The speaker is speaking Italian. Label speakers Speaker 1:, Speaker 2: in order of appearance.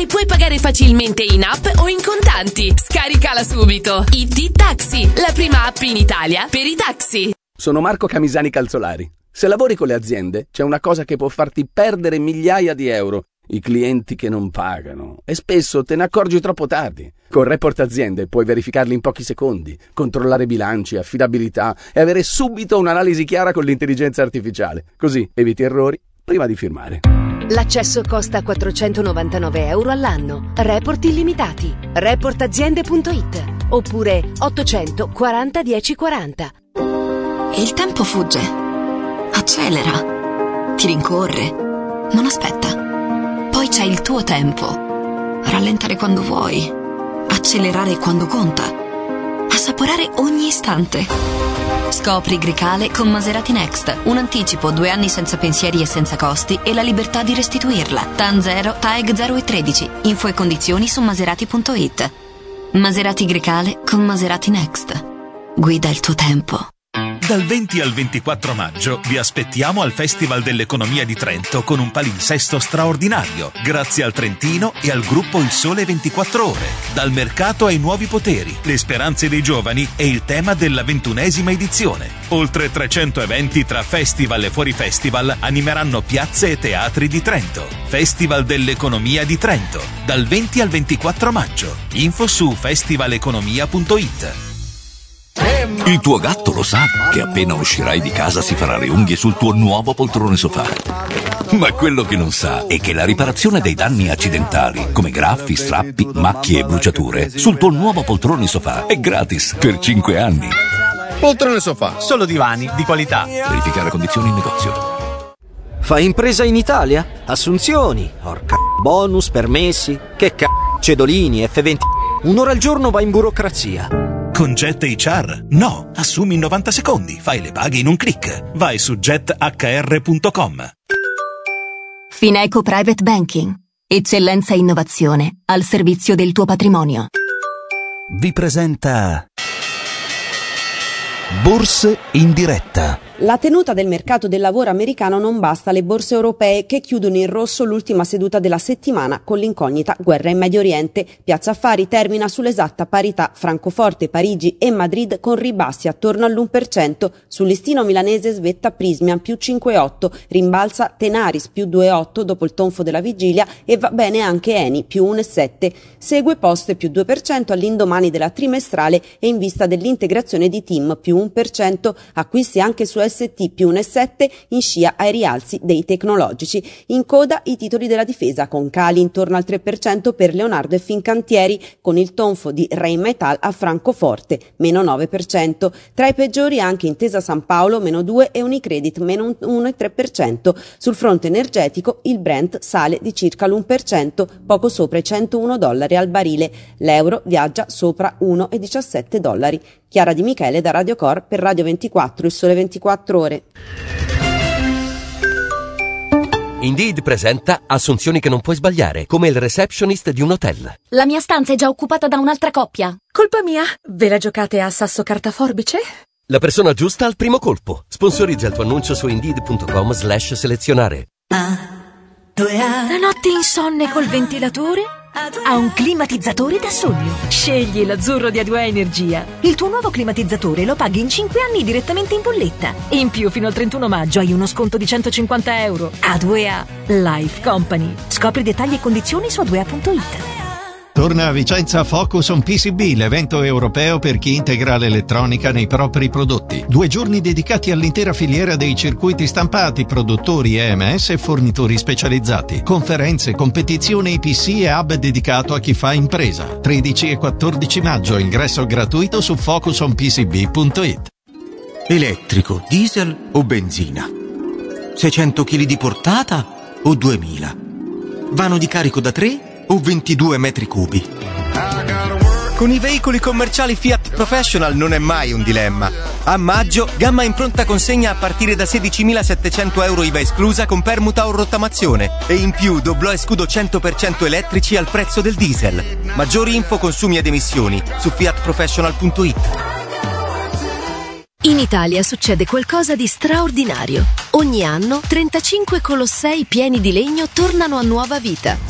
Speaker 1: e puoi pagare facilmente in app o in contanti. Scaricala subito. IT Taxi, la prima app in Italia per i taxi.
Speaker 2: Sono Marco Camisani Calzolari. Se lavori con le aziende, c'è una cosa che può farti perdere migliaia di euro: i clienti che non pagano. E spesso te ne accorgi troppo tardi. Con Report Aziende puoi verificarli in pochi secondi, controllare bilanci, affidabilità e avere subito un'analisi chiara con l'intelligenza artificiale. Così eviti errori prima di firmare.
Speaker 3: L'accesso costa 499 euro all'anno. Report illimitati. Reportaziende.it oppure 840 1040.
Speaker 4: E il tempo fugge, accelera, ti rincorre, non aspetta. Poi c'è il tuo tempo. Rallentare quando vuoi, accelerare quando conta, assaporare ogni istante. Scopri Grecale con Maserati Next. Un anticipo, 2 anni senza pensieri e senza costi e la libertà di restituirla. TAN 0, TAEG 0 e 13. Info e condizioni su maserati.it. Maserati Grecale con Maserati Next. Guida il tuo tempo.
Speaker 5: Dal 20 al 24 maggio vi aspettiamo al Festival dell'Economia di Trento con un palinsesto straordinario, grazie al Trentino e al gruppo Il Sole 24 Ore. Dal mercato ai nuovi poteri, le speranze dei giovani e il tema della 21ª edizione. Oltre 300 eventi tra festival e fuori festival animeranno piazze e teatri di Trento. Festival dell'Economia di Trento, dal 20 al 24 maggio. Info su festivaleconomia.it.
Speaker 6: Il tuo gatto lo sa che appena uscirai di casa si farà le unghie sul tuo nuovo poltrone sofà. Ma quello che non sa è che la riparazione dei danni accidentali, come graffi, strappi, macchie e bruciature, sul tuo nuovo poltrone sofà è gratis per 5 anni.
Speaker 7: Poltrone sofà, solo divani di qualità.
Speaker 6: Verificare condizioni in negozio.
Speaker 8: Fai impresa in Italia? Assunzioni, bonus, permessi, che cedolini, F20. Un'ora al giorno va in burocrazia.
Speaker 5: Con Jet HR? No, assumi in 90 secondi, fai le paghe in un click. Vai su jethr.com.
Speaker 4: Fineco Private Banking. Eccellenza e innovazione al servizio del tuo patrimonio.
Speaker 9: Vi presenta Borse in diretta.
Speaker 10: La tenuta del mercato del lavoro americano non basta alle borse europee che chiudono in rosso l'ultima seduta della settimana con l'incognita guerra in Medio Oriente. Piazza Affari termina sull'esatta parità. Francoforte, Parigi e Madrid con ribassi attorno all'1%. Sul listino milanese svetta Prysmian più 5,8, rimbalza Tenaris più 2,8 dopo il tonfo della vigilia e va bene anche Eni più 1,7. Segue Poste più 2% all'indomani della trimestrale e in vista dell'integrazione di TIM più 1%. Acquisti anche su ST più 1,7 in scia ai rialzi dei tecnologici. In coda i titoli della difesa con cali intorno al 3% per Leonardo e Fincantieri, con il tonfo di Rheinmetall a Francoforte meno 9%. Tra i peggiori anche Intesa San Paolo meno 2 e Unicredit meno 1,3%. Sul fronte energetico il Brent sale di circa l'1%, poco sopra i $101 al barile. L'euro viaggia sopra $1,17. Chiara Di Michele da Radio Cor per Radio 24, il Sole 24 Ore.
Speaker 11: Indeed presenta assunzioni che non puoi sbagliare, come il receptionist di un hotel.
Speaker 12: La mia stanza è già occupata da un'altra coppia. Colpa mia? Ve la giocate a sasso carta forbice?
Speaker 11: La persona giusta al primo colpo. Sponsorizza il tuo annuncio su Indeed.com/selezionare.
Speaker 12: La notte insonne col ventilatore? Ha un climatizzatore da sogno. Scegli l'azzurro di A2A Energia. Il tuo nuovo climatizzatore lo paghi in 5 anni direttamente in bolletta. In più, fino al 31 maggio hai uno sconto di €150. A2A Life Company. Scopri dettagli e condizioni su A2A.it.
Speaker 13: Torna a Vicenza Focus on PCB, l'evento europeo per chi integra l'elettronica nei propri prodotti. 2 giorni dedicati all'intera filiera dei circuiti stampati, produttori EMS e fornitori specializzati. Conferenze, competizioni PC e hub dedicato a chi fa impresa. 13 e 14 maggio, ingresso gratuito su focusonpcb.it.
Speaker 14: Elettrico, diesel o benzina? 600 kg di portata o 2000? Vano di carico da 3 o 22 metri cubi?
Speaker 15: Con i veicoli commerciali Fiat Professional non è mai un dilemma. A maggio, gamma in pronta consegna a partire da €16.700 IVA esclusa con permuta o rottamazione. E in più doblò e scudo 100% elettrici al prezzo del diesel. Maggiori info, consumi ed emissioni su fiatprofessional.it.
Speaker 3: In Italia succede qualcosa di straordinario. Ogni anno 35 colossei pieni di legno tornano a nuova vita.